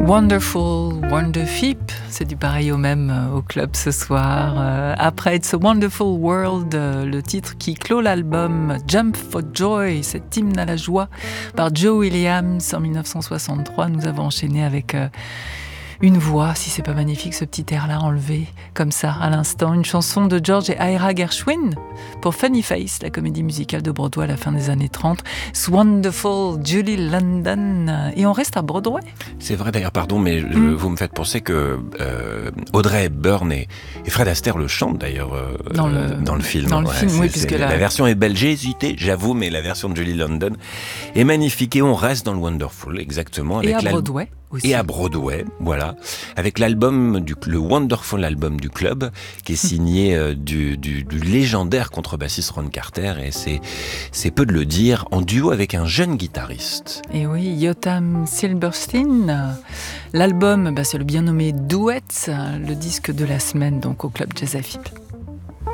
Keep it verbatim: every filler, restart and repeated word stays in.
Wonderful Wonderfip, c'est du pareil au même euh, au club ce soir. Euh, après It's a Wonderful World, euh, le titre qui clôt l'album Jump for Joy, cet hymne à la joie par Joe Williams en dix-neuf cent soixante-trois. Nous avons enchaîné avec euh, une voix, si c'est pas magnifique ce petit air-là enlevé comme ça à l'instant, une chanson de George et Ira Gershwin pour Funny Face, la comédie musicale de Broadway à la fin des années trente. It's Wonderful Julie London, et on reste à Broadway. C'est vrai d'ailleurs, pardon, mais mm. je, vous me faites penser que euh, Audrey Hepburn et, et Fred Astaire le chantent d'ailleurs euh, dans, le, dans le film. Dans le ouais, film, c'est, oui, c'est, puisque la... la... la version est belle. J'ai hésité, j'avoue, mais la version de Julie London est magnifique et on reste dans le Wonderful, exactement. Avec et à l'al... Broadway. Aussi. Et à Broadway, voilà, avec l'album du le Wonderful album du club, qui est signé euh, du, du, du légendaire contrebassiste Ron Carter, et c'est c'est peu de le dire, en duo avec un jeune guitariste. Et oui, Yotam Silverstein. L'album, bah, c'est le bien nommé Duets, le disque de la semaine donc au club Jazz F I P.